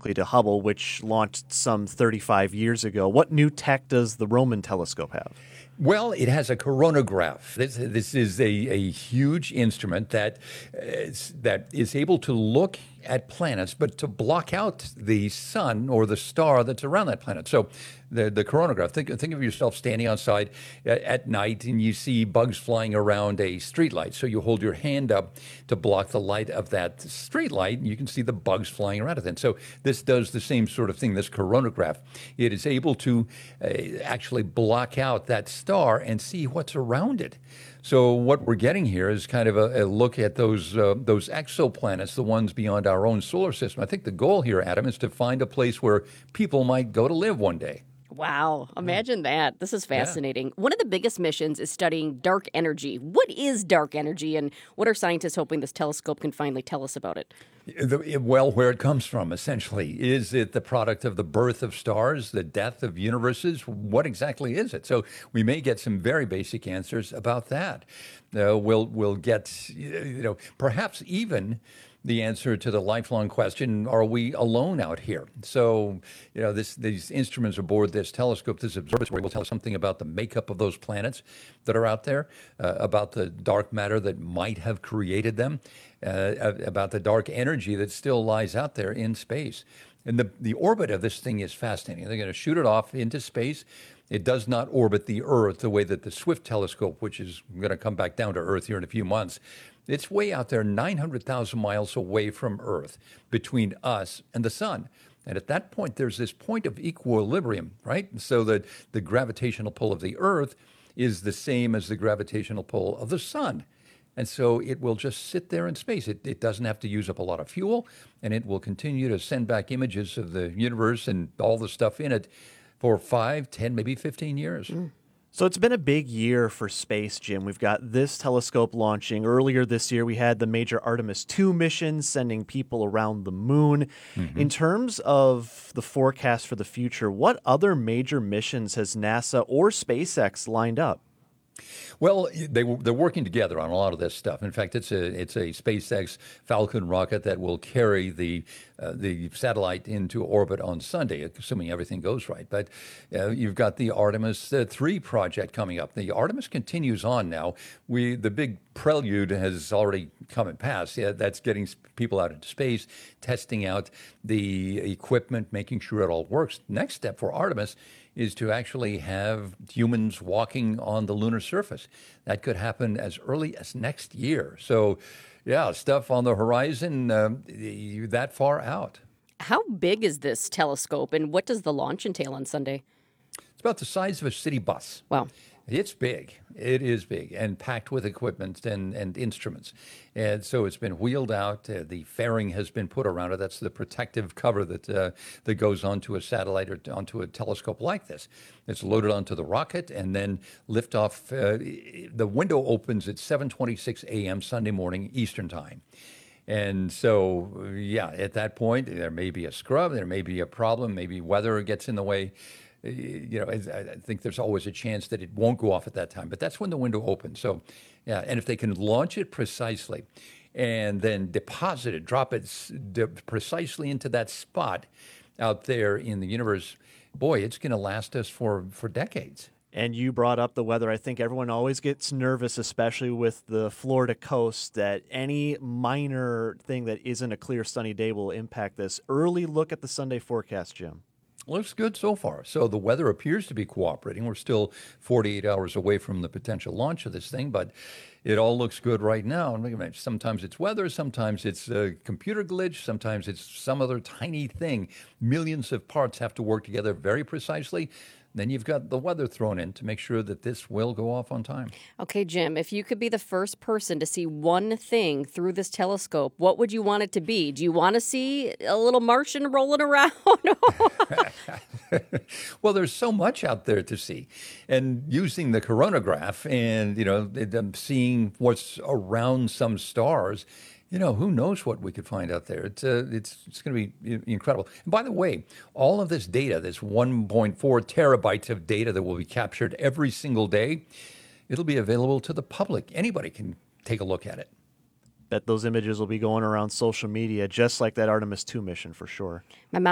directly to Hubble, which launched some 35 years ago. What new tech does the Roman telescope have? Well, it has a coronagraph. This is a huge instrument that is able to look at planets, but to block out the sun or the star that's around that planet. So the coronagraph, think of yourself standing outside at night and you see bugs flying around a streetlight. So you hold your hand up to block the light of that streetlight, and you can see the bugs flying around it. And so this does the same sort of thing, this coronagraph. It is able to actually block out that star and see what's around it. So what we're getting here is kind of a look at those exoplanets, the ones beyond our own solar system. I think the goal here, Adam, is to find a place where people might go to live one day. Wow, imagine that. This is fascinating. One of the biggest missions is studying dark energy. What is dark energy, and what are scientists hoping this telescope can finally tell us about it? Well, where it comes from, essentially. Is it the product of the birth of stars, the death of universes? What exactly is it? So we may get some very basic answers about that. We'll get, perhaps even the answer to the lifelong question, are we alone out here? So, these instruments aboard this telescope, this observatory, will tell us something about the makeup of those planets that are out there, about the dark matter that might have created them, about the dark energy that still lies out there in space. And the orbit of this thing is fascinating. They're going to shoot it off into space. It does not orbit the Earth the way that the Swift telescope, which is going to come back down to Earth here in a few months, it's way out there, 900,000 miles away from Earth, between us and the sun. And at that point, there's this point of equilibrium, right? So that the gravitational pull of the Earth is the same as the gravitational pull of the sun. And so it will just sit there in space. It doesn't have to use up a lot of fuel, and it will continue to send back images of the universe and all the stuff in it for 5, 10, maybe 15 years. So it's been a big year for space, Jim. We've got this telescope launching. Earlier this year, we had the major Artemis 2 mission sending people around the moon. Mm-hmm. In terms of the forecast for the future, what other major missions has NASA or SpaceX lined up? Well, they're working together on a lot of this stuff. In fact, it's a SpaceX Falcon rocket that will carry the satellite into orbit on Sunday, assuming everything goes right. But you've got the Artemis 3 project coming up. The Artemis continues on now. The big prelude has already come and passed. Yeah, that's getting people out into space, testing out the equipment, making sure it all works. Next step for Artemis is to actually have humans walking on the lunar surface. That could happen as early as next year. So, yeah, stuff on the horizon that far out. How big is this telescope, and what does the launch entail on Sunday? It's about the size of a city bus. Wow. It's big. It is big and packed with equipment and instruments. And so it's been wheeled out. The fairing has been put around it. That's the protective cover that goes onto a satellite or onto a telescope like this. It's loaded onto the rocket and then liftoff. The window opens at 7:26 a.m. Sunday morning Eastern time. And so, yeah, at that point, there may be a scrub. There may be a problem. Maybe weather gets in the way. I think there's always a chance that it won't go off at that time, but that's when the window opens. So, yeah, and if they can launch it precisely and then deposit it, drop it precisely into that spot out there in the universe, boy, it's going to last us for decades. And you brought up the weather. I think everyone always gets nervous, especially with the Florida coast, that any minor thing that isn't a clear, sunny day will impact this. Early look at the Sunday forecast, Jim. Looks good so far. So the weather appears to be cooperating. We're still 48 hours away from the potential launch of this thing, but it all looks good right now. And sometimes it's weather, sometimes it's a computer glitch, sometimes it's some other tiny thing. Millions of parts have to work together very precisely. Then you've got the weather thrown in to make sure that this will go off on time. Okay, Jim, if you could be the first person to see one thing through this telescope, what would you want it to be? Do you want to see a little Martian rolling around? Well, there's so much out there to see. And using the coronagraph and, seeing what's around some stars, who knows what we could find out there. It's going to be incredible. And by the way, all of this data, this 1.4 terabytes of data that will be captured every single day, it'll be available to the public. Anybody can take a look at it. Bet those images will be going around social media, just like that Artemis 2 mission for sure. My mom